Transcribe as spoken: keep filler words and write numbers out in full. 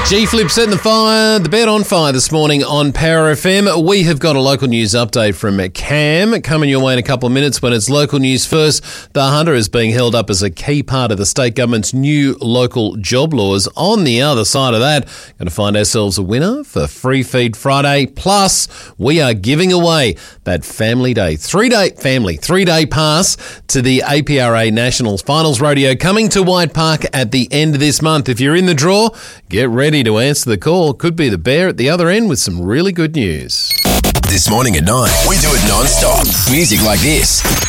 G-Flip setting the fire, the bed on fire this morning on Power F M. We have got a local news update from Cam coming your way in a couple of minutes. When it's local news first, the Hunter is being held up as a key part of the state government's new local job laws. On the other side of that, going to find ourselves a winner for Free Feed Friday. Plus, we are giving away that Family Day, three-day family, three-day pass to the A P R A Nationals Finals Rodeo coming to White Park at the end of this month. If you're in the draw, get ready to answer the call. Could be the bear at the other end with some really good news. This morning at nine, we do it non-stop. Music like this.